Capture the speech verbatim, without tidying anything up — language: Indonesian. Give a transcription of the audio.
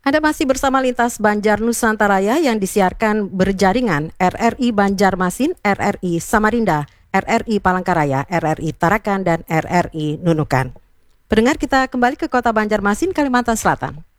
Anda masih bersama Lintas Banjar Nusantara yang disiarkan berjaringan R R I Banjarmasin, R R I Samarinda, R R I Palangkaraya, R R I Tarakan, dan R R I Nunukan. Pendengar, kita kembali ke kota Banjarmasin, Kalimantan Selatan.